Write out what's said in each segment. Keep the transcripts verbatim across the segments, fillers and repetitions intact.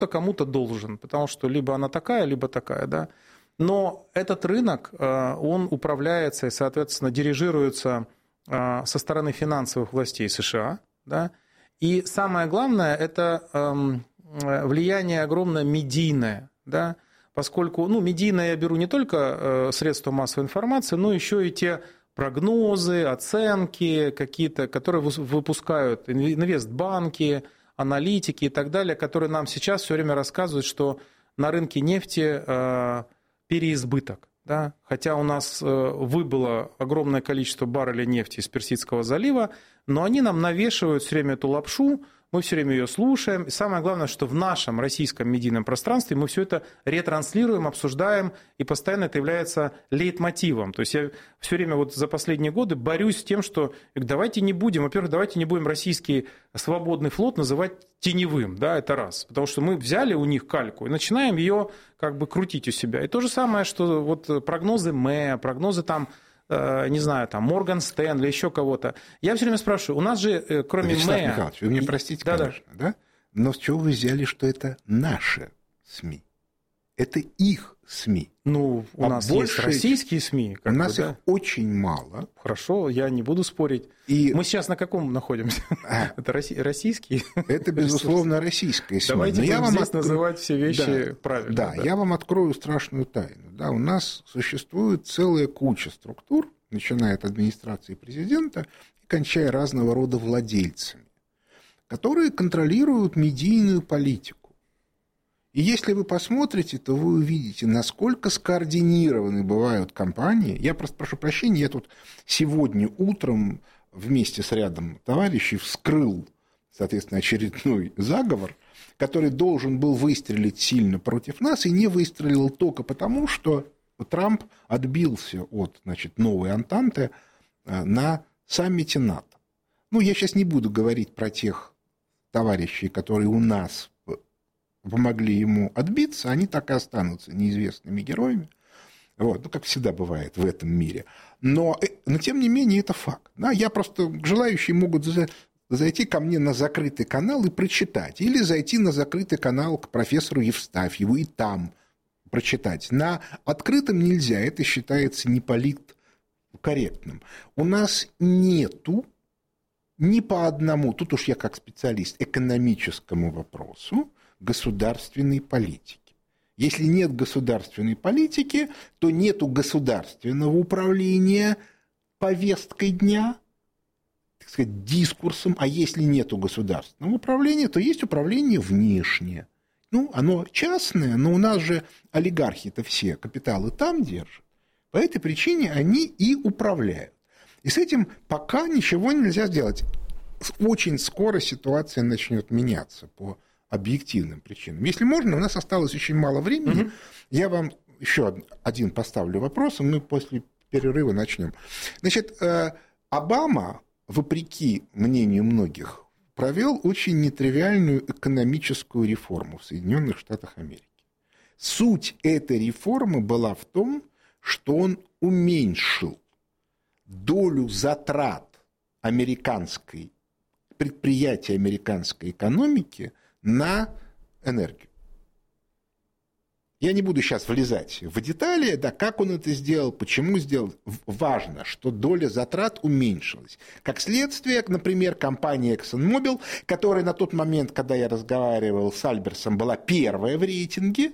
кто-то кому-то должен, потому что либо она такая, либо такая, да. Но этот рынок, он управляется и, соответственно, дирижируется со стороны финансовых властей США, да. И самое главное – это влияние огромное медийное, да, поскольку, ну, медийное я беру не только средства массовой информации, но еще и те прогнозы, оценки какие-то, которые выпускают инвестбанки, аналитики и так далее, которые нам сейчас все время рассказывают, что на рынке нефти переизбыток. Да? Хотя у нас выбыло огромное количество баррелей нефти из Персидского залива, но они нам навешивают все время эту лапшу, мы все время ее слушаем. И самое главное, что в нашем российском медийном пространстве мы все это ретранслируем, обсуждаем, и постоянно это является лейтмотивом. То есть я все время вот за последние годы борюсь с тем, что давайте не будем, во-первых, давайте не будем российский свободный флот называть теневым, да, это раз. Потому что мы взяли у них кальку и начинаем ее как бы крутить у себя. И то же самое, что вот прогнозы МЭ, прогнозы там, не знаю, там, Морган Стэнли, еще кого-то. Я все время спрашиваю, у нас же, кроме Вячеслав МЭ... Михайлович, вы меня простите, да, конечно, да. да? Но с чего вы взяли, что это наши СМИ? Это их СМИ. Ну, у а нас больше... есть российские СМИ. У нас бы, их да? очень мало. Хорошо, я не буду спорить. И... Мы сейчас на каком находимся? А. Это российские? Это, безусловно, российские СМИ. Давайте будем я вам здесь откро... называть все вещи да, правильно. Да, да, я вам открою страшную тайну. Да, у нас существует целая куча структур, начиная от администрации президента и кончая разного рода владельцами, которые контролируют медийную политику. И если вы посмотрите, то вы увидите, насколько скоординированы бывают компании. Я просто прошу прощения, я тут сегодня утром вместе с рядом товарищей вскрыл, соответственно, очередной заговор, который должен был выстрелить сильно против нас и не выстрелил только потому, что Трамп отбился от, значит, новой Антанты на саммите НАТО. Ну, я сейчас не буду говорить про тех товарищей, которые у нас помогли ему отбиться, они так и останутся неизвестными героями, вот, ну, как всегда бывает в этом мире. Но, но тем не менее, это факт. Да? Я просто, желающие могут зайти ко мне на закрытый канал и прочитать, или зайти на закрытый канал к профессору Евстафьеву и там прочитать. На открытом нельзя, это считается неполиткорректным. У нас нету ни по одному, тут уж я как специалист, экономическому вопросу, государственной политики. Если нет государственной политики, то нету государственного управления повесткой дня, так сказать, дискурсом, а если нету государственного управления, то есть управление внешнее. Ну, оно частное, но у нас же олигархи-то все капиталы там держат. По этой причине они и управляют. И с этим пока ничего нельзя сделать. Очень скоро ситуация начнет меняться по объективным причинам. Если можно, у нас осталось очень мало времени. Угу. Я вам еще один поставлю вопрос, и мы после перерыва начнем. Значит, Обама, вопреки мнению многих, провел очень нетривиальную экономическую реформу в Соединенных Штатах Америки. Суть этой реформы была в том, что он уменьшил долю затрат американской, предприятий американской экономики на энергию. Я не буду сейчас влезать в детали, да, как он это сделал, почему сделал. Важно, что доля затрат уменьшилась. Как следствие, например, компания ExxonMobil, которая на тот момент, когда я разговаривал с Альберсом, была первая в рейтинге,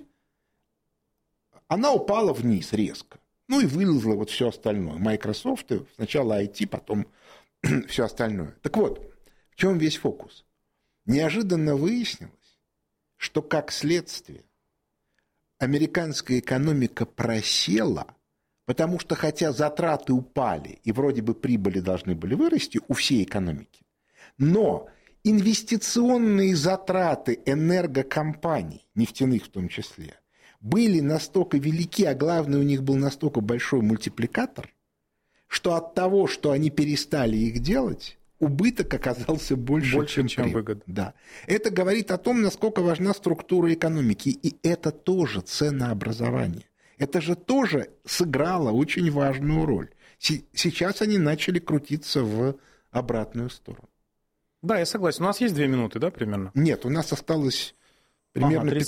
она упала вниз резко. Ну и вылезла вот все остальное. Microsoft, сначала ай ти, потом все остальное. Так вот, в чем весь фокус? Неожиданно выяснилось, что как следствие американская экономика просела, потому что хотя затраты упали и вроде бы прибыли должны были вырасти у всей экономики, но инвестиционные затраты энергокомпаний, нефтяных в том числе, были настолько велики, а главное, у них был настолько большой мультипликатор, что от того, что они перестали их делать, убыток оказался больше, больше чем, чем выгода. Да. Это говорит о том, насколько важна структура экономики, и это тоже ценообразование. Это же тоже сыграло очень важную роль. Сейчас они начали крутиться в обратную сторону. Да, я согласен. У нас есть две минуты, да, примерно? Нет, у нас осталось Примерно ага,